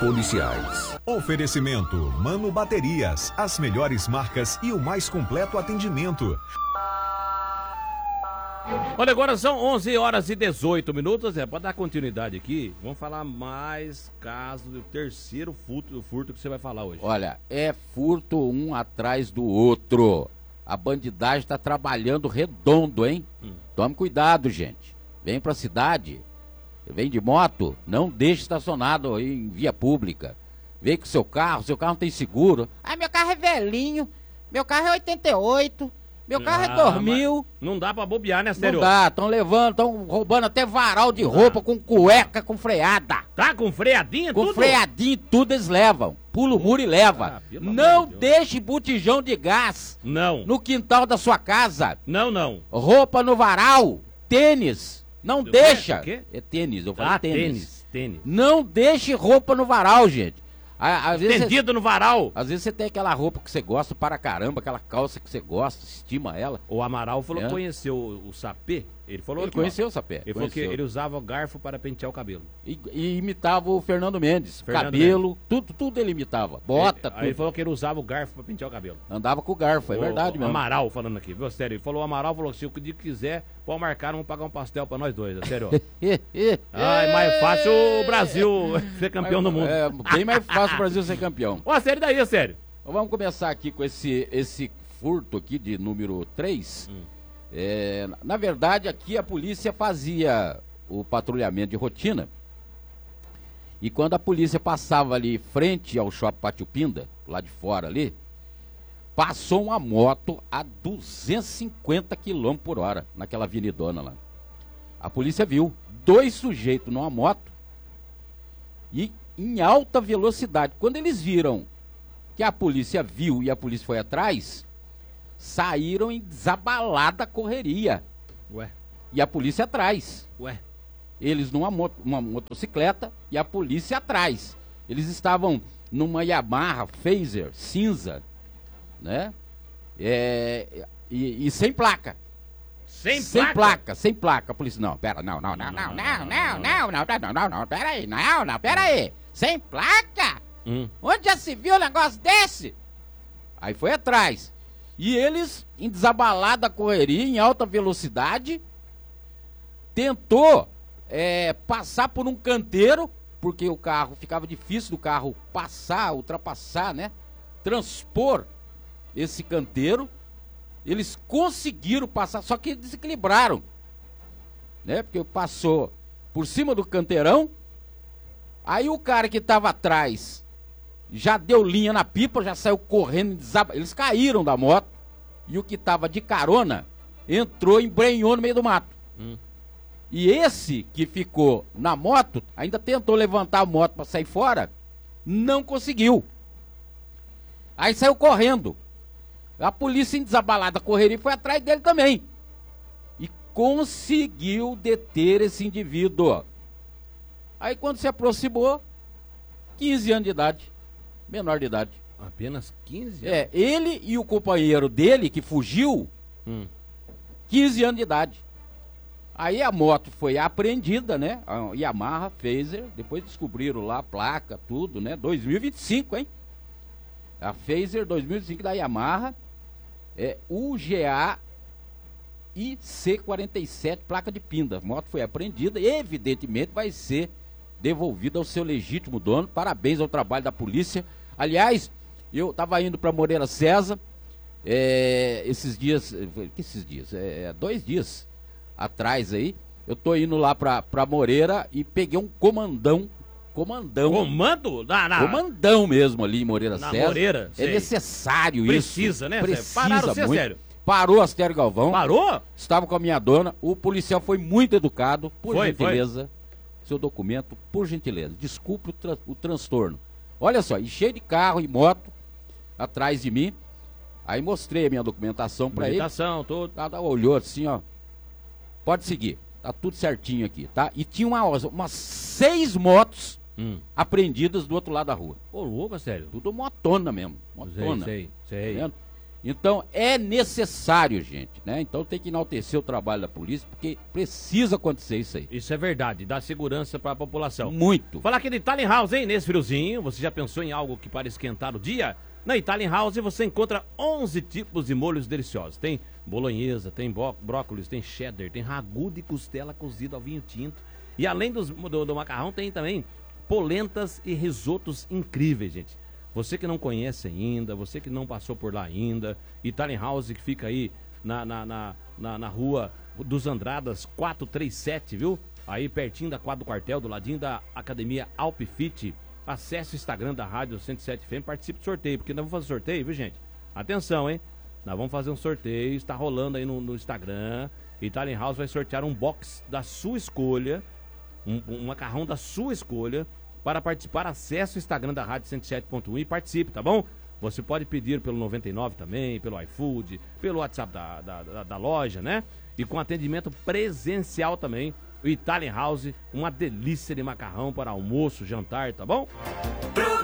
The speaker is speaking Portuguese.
policiais. Oferecimento Mano Baterias, as melhores marcas e o mais completo atendimento. Olha, agora são 11 horas e 18 minutos, para dar continuidade aqui, vamos falar mais casos do terceiro furto que você vai falar hoje. Olha, é furto um atrás do outro. A bandidagem tá trabalhando redondo, hein? Tome cuidado, gente. Vem pra cidade, vem de moto, não deixe estacionado em via pública. Vem com seu carro não tem seguro. Ah, meu carro é velhinho, meu carro é 88, meu carro é 2000. Não dá pra bobear, né, sério? Não dá, estão levando, estão roubando até varal de roupa com cueca, com freada. Tá com freadinha Com tudo? freadinho tudo eles levam. Pula o muro e leva. Não deixe botijão de gás no quintal da sua casa. Não. Roupa no varal, tênis. Não deixa. quê? É tênis, eu falei tênis. Não deixe roupa no varal, gente. Às vezes Estendido no varal. Às vezes você tem aquela roupa que você gosta para caramba, aquela calça que você gosta, estima ela. O Amaral falou que conheceu o sapê. Ele falou Ele que conheceu o sapé. Ele falou que ele usava garfo para pentear o cabelo. E imitava o Fernando Mendes. Cabelo, tudo ele imitava. Bota, tudo. Aí ele falou que ele usava o garfo para pentear o cabelo. Andava com o garfo, é verdade mesmo. Amaral falando aqui, viu, sério? Ele falou, o Amaral falou que se o que quiser, pode marcar, vamos pagar um pastel pra nós dois, sério. É mais fácil o Brasil ser campeão do mundo. É bem mais fácil o Brasil ser campeão. Ó, sério daí, sério. Então, vamos começar aqui com esse furto aqui de número 3. Na verdade, aqui a polícia fazia o patrulhamento de rotina. E quando a polícia passava ali frente ao Shopping Pátio Pinda, lá de fora ali, passou uma moto a 250 km por hora naquela avenidona lá. A polícia viu 2 sujeitos numa moto e em alta velocidade. Quando eles viram que a polícia viu e a polícia foi atrás, saíram em desabalada correria. Ué. E a polícia atrás. Ué. Eles numa motocicleta e a polícia atrás. Eles estavam numa Yamaha Phaser cinza, né? E sem placa. Sem placa? Sem placa. A polícia, não, pera, não, pera aí. Sem placa? Onde já se viu um negócio desse? Aí foi atrás. E eles, em desabalada correria, em alta velocidade, tentou passar por um canteiro, porque o carro, ficava difícil do carro passar, ultrapassar, né? Transpor esse canteiro. Eles conseguiram passar, só que desequilibraram, né? Porque passou por cima do canteirão, aí o cara que estava atrás já deu linha na pipa, já saiu correndo, eles caíram da moto, e o que estava de carona entrou, embrenhou no meio do mato. E esse que ficou na moto, ainda tentou levantar a moto para sair fora, não conseguiu. Aí saiu correndo. A polícia em desabalada correria foi atrás dele também. E conseguiu deter esse indivíduo. Aí quando se aproximou, 15 anos de idade, menor de idade. Apenas 15 anos? Ele e o companheiro dele, que fugiu, 15 anos de idade. Aí a moto foi apreendida, né? A Yamaha Phaser, depois descobriram lá a placa, tudo, né? 2025, hein? A Phaser 2005 da Yamaha, UGA IC47, placa de Pinda. A moto foi apreendida e evidentemente vai ser devolvida ao seu legítimo dono. Parabéns ao trabalho da polícia. Aliás, eu estava indo para Moreira César, esses dias, 2 dias atrás aí, eu tô indo lá pra Moreira e peguei um comandão. Comandão mesmo ali em Moreira César. Moreira, é necessário Precisa, isso. Né? Precisa Pararam muito. sério. Parou Astério Galvão. Parou? Estava com a minha dona. O policial foi muito educado. Por gentileza, seu documento, por gentileza. Desculpe o transtorno. Olha só, e cheio de carro e moto atrás de mim. Aí mostrei a minha documentação pra ele. Documentação, tudo. Olhou assim, ó. Pode seguir. Tá tudo certinho aqui, tá? E tinha umas 6 motos apreendidas do outro lado da rua. Ô, louco, sério? Tudo motona mesmo. Motona. Sei. Tá vendo? Então é necessário, gente, né? Então tem que enaltecer o trabalho da polícia, porque precisa acontecer isso aí. Isso é verdade, dá segurança para a população. Muito. Falar aqui de Italian House, hein? Nesse friozinho, você já pensou em algo que para esquentar o dia? Na Italian House você encontra 11 tipos de molhos deliciosos. Tem bolonhesa, tem brócolis, tem cheddar, tem ragu de costela cozido ao vinho tinto. E além do macarrão, tem também polentas e risotos incríveis, gente. Você que não conhece ainda, você que não passou por lá ainda, Italian House que fica aí na rua dos Andradas 437, viu? Aí pertinho da quadra do quartel, do ladinho da Academia Alpfit. Acesse o Instagram da Rádio 107 FM, participe do sorteio, porque nós vamos fazer sorteio, viu, gente? Atenção, hein? Nós vamos fazer um sorteio, está rolando aí no Instagram. Italian House vai sortear um box da sua escolha, um macarrão da sua escolha. Para participar, acesse o Instagram da Rádio 107.1 e participe, tá bom? Você pode pedir pelo 99 também, pelo iFood, pelo WhatsApp da loja, né? E com atendimento presencial também. O Italian House, uma delícia de macarrão para almoço, jantar, tá bom?